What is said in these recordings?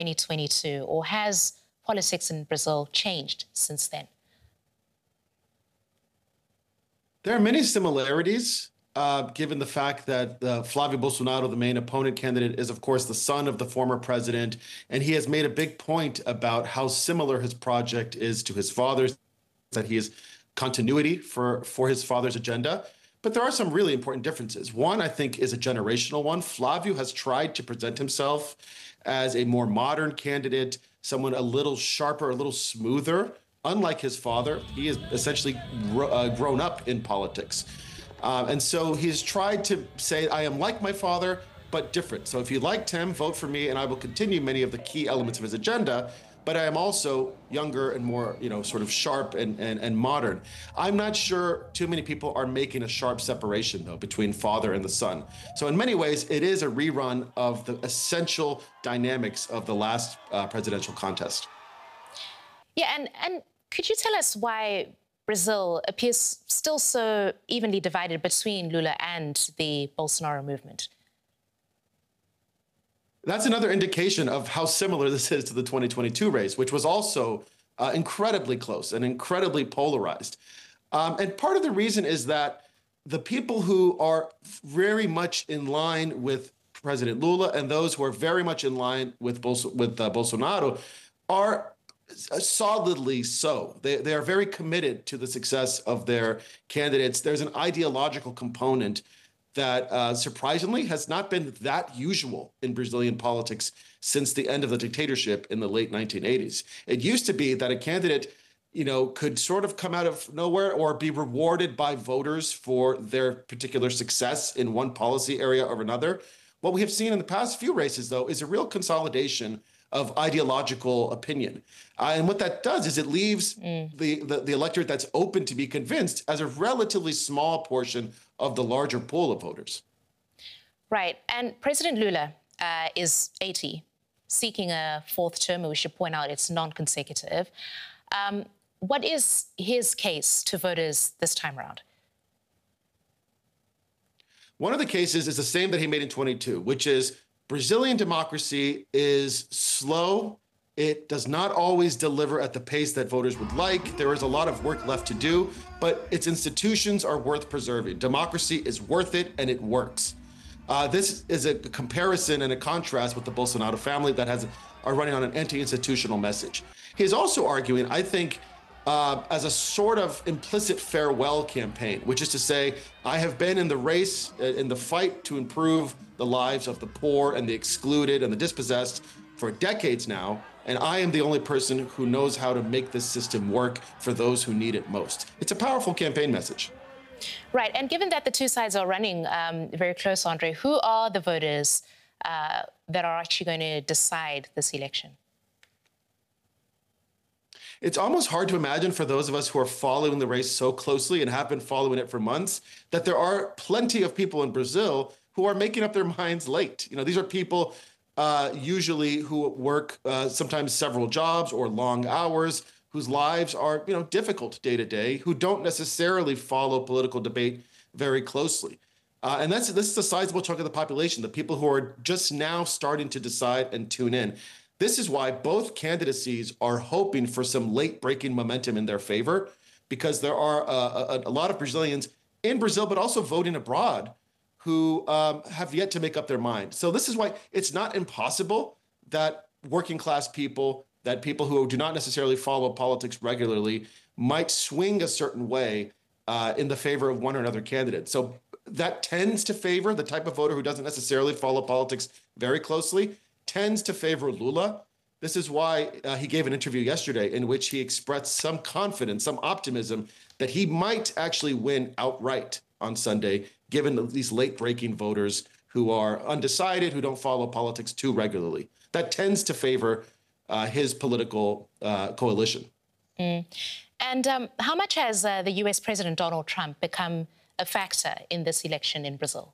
2022, or has politics in Brazil changed since then? There are many similarities, given the fact that Flavio Bolsonaro, the main opponent candidate, is, of course, the son of the former president. And he has made a big point about how similar his project is to his father's, that he is continuity for his father's agenda. But there are some really important differences. One, I think, is a generational one. Flavio has tried to present himself as a more modern candidate, someone a little sharper, a little smoother. Unlike his father, he has essentially grown up in politics. And so he's tried to say, I am like my father, but different. So if you liked him, vote for me, and I will continue many of the key elements of his agenda. But I am also younger and more, sort of sharp and modern. I'm not sure too many people are making a sharp separation, though, between father and the son. So in many ways, it is a rerun of the essential dynamics of the last presidential contest. Yeah, and could you tell us why Brazil appears still so evenly divided between Lula and the Bolsonaro movement? That's another indication of how similar this is to the 2022 race, which was also incredibly close and incredibly polarized. And part of the reason is that the people who are very much in line with President Lula and those who are very much in line with Bolsonaro are solidly so. They are very committed to the success of their candidates. There's an ideological component that surprisingly has not been that usual in Brazilian politics since the end of the dictatorship in the late 1980s. It used to be that a candidate, could sort of come out of nowhere or be rewarded by voters for their particular success in one policy area or another. What we have seen in the past few races, though, is a real consolidation of ideological opinion. And what that does is it leaves the electorate that's open to be convinced as a relatively small portion of the larger pool of voters. Right. And President Lula is 80, seeking a fourth term. We should point out it's non-consecutive. What is his case to voters this time around? One of the cases is the same that he made in 22, which is Brazilian democracy is slow. It does not always deliver at the pace that voters would like. There is a lot of work left to do, but its institutions are worth preserving. Democracy is worth it, and it works. This is a comparison and a contrast with the Bolsonaro family that are running on an anti-institutional message. He is also arguing, I think, as a sort of implicit farewell campaign, which is to say, I have been in the race, in the fight to improve the lives of the poor and the excluded and the dispossessed for decades now, and I am the only person who knows how to make this system work for those who need it most. It's a powerful campaign message. Right, and given that the two sides are running very close, Andre, who are the voters that are actually going to decide this election? It's almost hard to imagine for those of us who are following the race so closely and have been following it for months, that there are plenty of people in Brazil who are making up their minds late. These are people usually who work sometimes several jobs or long hours, whose lives are difficult day to day, who don't necessarily follow political debate very closely. And this is a sizable chunk of the population, the people who are just now starting to decide and tune in. This is why both candidacies are hoping for some late-breaking momentum in their favor, because there are a lot of Brazilians in Brazil, but also voting abroad, who have yet to make up their mind. So this is why it's not impossible that working-class people, that people who do not necessarily follow politics regularly, might swing a certain way in the favor of one or another candidate. So that tends to favor the type of voter who doesn't necessarily follow politics very closely, tends to favor Lula. This is why he gave an interview yesterday in which he expressed some confidence, some optimism that he might actually win outright on Sunday, given these late-breaking voters who are undecided, who don't follow politics too regularly. That tends to favor his political coalition. And how much has the US President Donald Trump become a factor in this election in Brazil?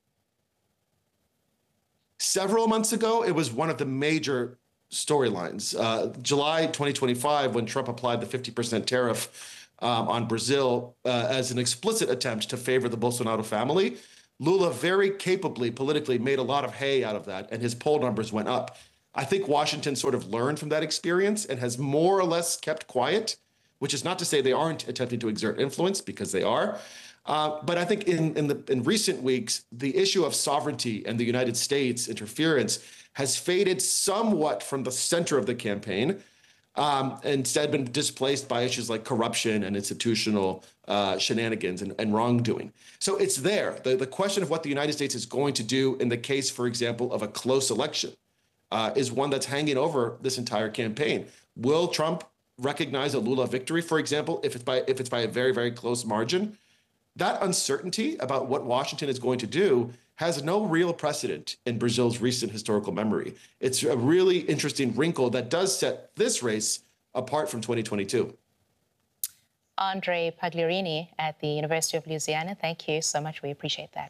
Several months ago, it was one of the major storylines. July 2025, when Trump applied the 50% tariff on Brazil as an explicit attempt to favor the Bolsonaro family, Lula very capably politically made a lot of hay out of that, and his poll numbers went up. I think Washington sort of learned from that experience and has more or less kept quiet, which is not to say they aren't attempting to exert influence, because they are. But I think in recent weeks, the issue of sovereignty and the United States interference has faded somewhat from the center of the campaign, and instead been displaced by issues like corruption and institutional shenanigans and wrongdoing. So it's there. The question of what the United States is going to do in the case, for example, of a close election is one that's hanging over this entire campaign. Will Trump recognize a Lula victory, for example, if it's by a very, very close margin? That uncertainty about what Washington is going to do has no real precedent in Brazil's recent historical memory. It's a really interesting wrinkle that does set this race apart from 2022. Andre Pagliarini at the University of Louisiana, thank you so much. We appreciate that.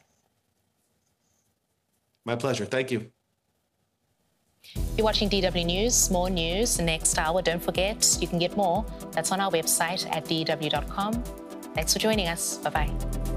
My pleasure. Thank you. You're watching DW News. More news next hour. Don't forget, you can get more. That's on our website at dw.com. Thanks for joining us. Bye-bye.